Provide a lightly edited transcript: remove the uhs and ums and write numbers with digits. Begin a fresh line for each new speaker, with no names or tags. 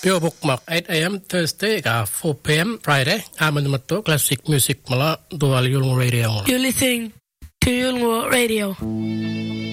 Pio Bookmark 8 a.m. Thursday ka 4 p.m. Friday. Amanamato classic music mala dual Yulngu Radio.
You're listening to Yulngu Radio.